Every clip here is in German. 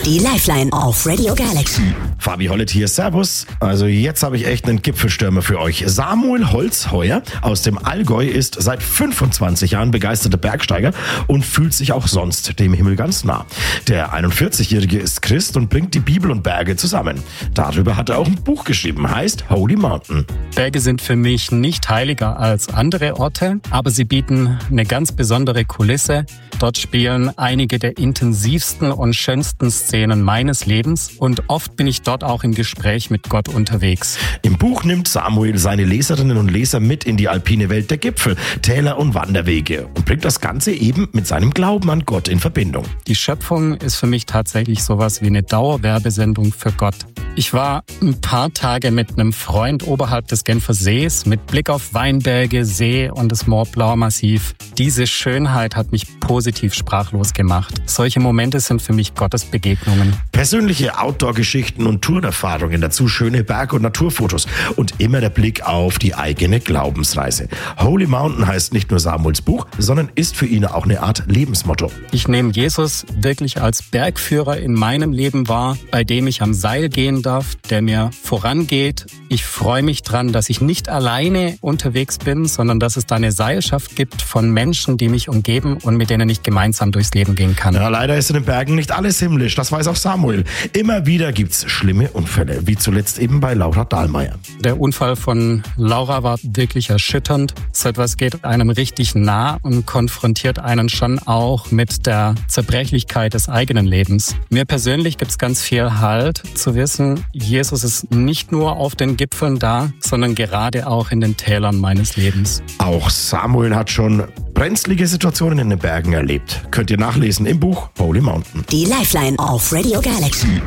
Die Lifeline auf Radio Galaxy. Fabi Hollett hier, servus. Also jetzt habe ich echt einen Gipfelstürmer für euch. Samuel Holzheuer aus dem Allgäu ist seit 25 Jahren begeisterter Bergsteiger und fühlt sich auch sonst dem Himmel ganz nah. Der 41-Jährige ist Christ und bringt die Bibel und Berge zusammen. Darüber hat er auch ein Buch geschrieben, heißt Holy Mountain. Berge sind für mich nicht heiliger als andere Orte, aber sie bieten eine ganz besondere Kulisse. Dort spielen einige der intensivsten und schönsten Szenen meines Lebens und oft bin ich dort auch im Gespräch mit Gott unterwegs. Im Buch nimmt Samuel seine Leserinnen und Leser mit in die alpine Welt der Gipfel, Täler und Wanderwege und bringt das Ganze eben mit seinem Glauben an Gott in Verbindung. Die Schöpfung ist für mich tatsächlich sowas wie eine Dauerwerbesendung für Gott. Ich war ein paar Tage mit einem Freund oberhalb des Genfer Sees mit Blick auf Weinberge, See und das Mont Blanc Massiv. Diese Schönheit hat mich positiv sprachlos gemacht. Solche Momente sind für mich Gottes Begegnungen. Persönliche Outdoor-Geschichten und Tourenerfahrungen, dazu schöne Berg- und Naturfotos und immer der Blick auf die eigene Glaubensreise. Holy Mountain heißt nicht nur Samuels Buch, sondern ist für ihn auch eine Art Lebensmotto. Ich nehme Jesus wirklich als Bergführer in meinem Leben wahr, bei dem ich am Seil gehen darf, der mir vorangeht. Ich freue mich dran, dass ich nicht alleine unterwegs bin, sondern dass es da eine Seilschaft gibt von Menschen, die mich umgeben und mit denen ich gemeinsam durchs Leben gehen kann. Ja, leider ist in den Bergen nicht alles himmlisch, das weiß auch Samuel. Immer wieder gibt's schlimme Unfälle, wie zuletzt eben bei Laura Dahlmeier. Der Unfall von Laura war wirklich erschütternd. So etwas geht einem richtig nah und konfrontiert einen schon auch mit der Zerbrechlichkeit des eigenen Lebens. Mir persönlich gibt's ganz viel Halt zu wissen, Jesus ist nicht nur auf den Gipfeln da, sondern gerade auch in den Tälern meines Lebens. Auch Samuel hat schon brenzlige Situationen in den Bergen erlebt. Könnt ihr nachlesen im Buch Holy Mountain. Die Lifeline auf Radio Galaxy.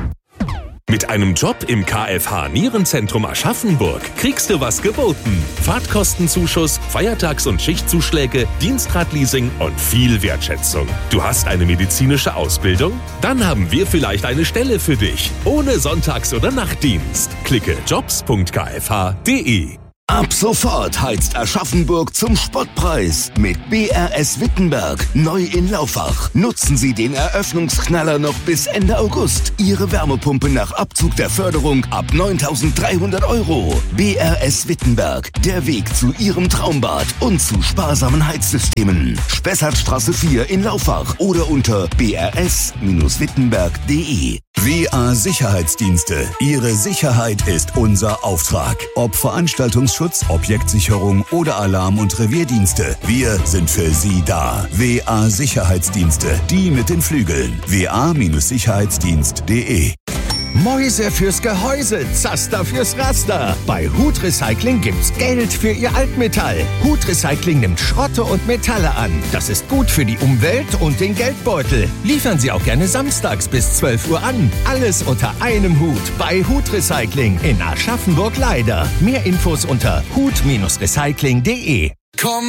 Mit einem Job im KFH Nierenzentrum Aschaffenburg kriegst du was geboten. Fahrtkostenzuschuss, Feiertags- und Schichtzuschläge, Dienstradleasing und viel Wertschätzung. Du hast eine medizinische Ausbildung? Dann haben wir vielleicht eine Stelle für dich. Ohne Sonntags- oder Nachtdienst. Klicke jobs.kfh.de. Ab sofort heizt Aschaffenburg zum Spottpreis mit BRS Wittenberg, neu in Laufach. Nutzen Sie den Eröffnungsknaller noch bis Ende August. Ihre Wärmepumpe nach Abzug der Förderung ab 9.300 €. BRS Wittenberg, der Weg zu Ihrem Traumbad und zu sparsamen Heizsystemen. Spessartstraße 4 in Laufach oder unter brs-wittenberg.de. WA Sicherheitsdienste. Ihre Sicherheit ist unser Auftrag. Ob Veranstaltungsschutz, Objektsicherung oder Alarm- und Revierdienste. Wir sind für Sie da. WA Sicherheitsdienste. Die mit den Flügeln. wa-sicherheitsdienst.de. Mäuse fürs Gehäuse, Zaster fürs Raster. Bei Hut Recycling gibt's Geld für Ihr Altmetall. Hut Recycling nimmt Schrotte und Metalle an. Das ist gut für die Umwelt und den Geldbeutel. Liefern Sie auch gerne samstags bis 12 Uhr an. Alles unter einem Hut bei Hut Recycling in Aschaffenburg-Leider. Mehr Infos unter hut-recycling.de.